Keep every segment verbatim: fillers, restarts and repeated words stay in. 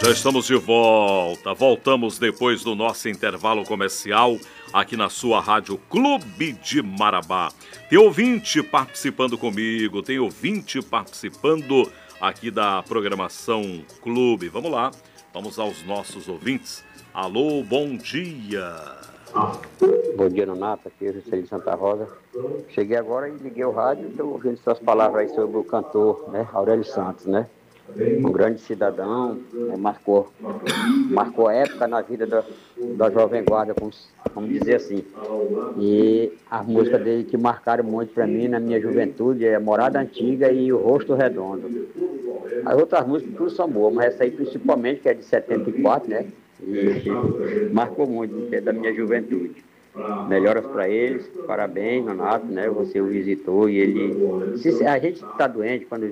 Já estamos de volta. Voltamos depois do nosso intervalo comercial aqui na sua rádio Clube de Marabá. Tem ouvinte participando comigo, tem ouvinte participando aqui da programação Clube. Vamos lá, vamos aos nossos ouvintes. Alô, bom dia. Bom dia, Nonato, aqui é o Juscelino Santa Rosa. Cheguei agora e liguei o rádio e estou ouvindo suas palavras aí sobre o cantor, né, Aurélio Santos, né? Um grande cidadão, né, marcou, marcou época na vida da, da Jovem Guarda, vamos, vamos dizer assim. E as músicas dele que marcaram muito para mim na minha juventude é Morada Antiga e O Rosto Redondo. As outras músicas tudo são boas, mas essa aí principalmente, que é de setenta e quatro, né? E marcou muito, que é da minha juventude. Melhoras para eles, parabéns, Nonato, né? Você o visitou e ele... Se, a gente está doente, quando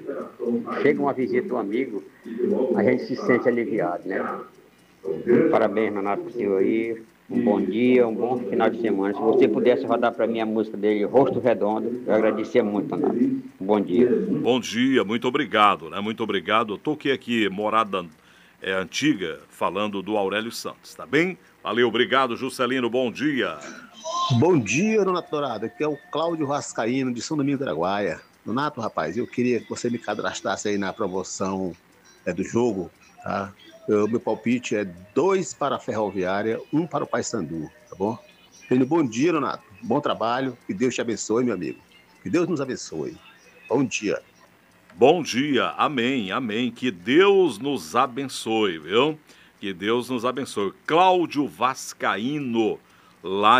chega uma visita do amigo, a gente se sente aliviado, né? Parabéns, Nonato, pro senhor aí. Um bom dia, um bom final de semana. Se você pudesse rodar para mim a música dele, Rosto Redondo, eu agradecia muito, Nonato. Um bom dia. Bom dia, muito obrigado, né? Muito obrigado. Eu toquei aqui Morada é, Antiga, falando do Aurélio Santos, tá bem? Valeu, obrigado, Juscelino, bom dia. Bom dia, Nonato Dourado, aqui é o Cláudio Vascaíno, de São Domingos do Araguaia. Nonato, rapaz, eu queria que você me cadastrasse aí na promoção é, do jogo, tá? O meu palpite é dois para a Ferroviária, um para o Paysandu, tá bom? Tenho bom dia, Nonato, bom trabalho, que Deus te abençoe, meu amigo. Que Deus nos abençoe. Bom dia. Bom dia, amém, amém, que Deus nos abençoe, viu? Que Deus nos abençoe. Cláudio Vascaíno, lá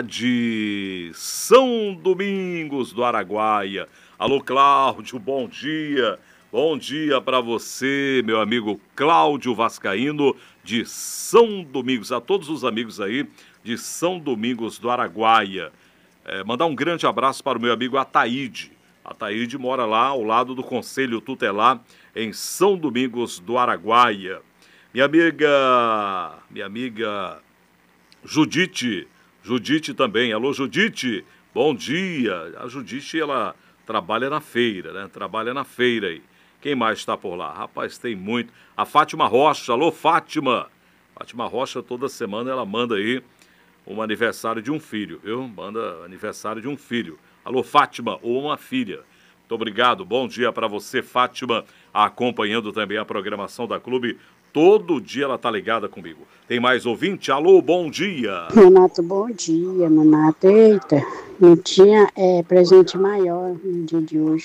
de São Domingos do Araguaia. Alô, Cláudio, bom dia. Bom dia para você, meu amigo Cláudio Vascaíno, de São Domingos. A todos os amigos aí de São Domingos do Araguaia. É, mandar um grande abraço para o meu amigo Ataíde. Ataíde mora lá ao lado do Conselho Tutelar, em São Domingos do Araguaia. Minha amiga, minha amiga Judite, Judite também. Alô, Judite, bom dia. A Judite, ela trabalha na feira, né? Trabalha na feira aí. Quem mais está por lá? Rapaz, tem muito. A Fátima Rocha, alô, Fátima. Fátima Rocha, toda semana ela manda aí um aniversário de um filho, viu? Manda aniversário de um filho. Alô, Fátima, ou uma filha. Muito obrigado, bom dia para você, Fátima, acompanhando também a programação da Clube. Todo dia ela tá ligada comigo. Tem mais ouvinte? Alô, bom dia. Nonato, bom dia, Nonato. Eita, não tinha é, presente maior no dia de hoje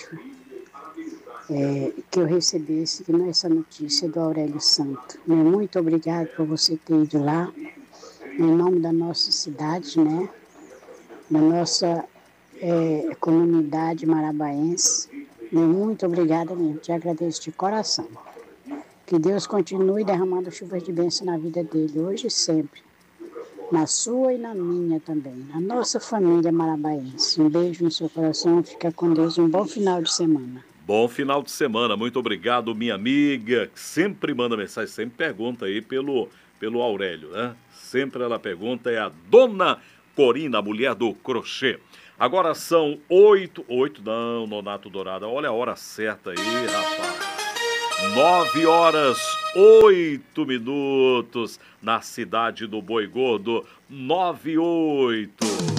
é, que eu recebesse essa notícia do Aurélio Santos. Muito obrigado por você ter ido lá, em nome da nossa cidade, né? Da nossa é, comunidade marabaense. Muito obrigada mesmo, te agradeço de coração. Que Deus continue derramando chuvas de bênção na vida dele, hoje e sempre. Na sua e na minha também. Na nossa família marabaense. Um beijo no seu coração, fica com Deus. Um bom final de semana. Bom final de semana. Muito obrigado, minha amiga, que sempre manda mensagem, sempre pergunta aí pelo, pelo Aurélio, né? Sempre ela pergunta, é a Dona Corina, a mulher do crochê. Agora são oito, oito, não, Nonato Dourado, olha a hora certa aí, rapaz. Nove horas, oito minutos, na cidade do Boi Gordo, nove e oito.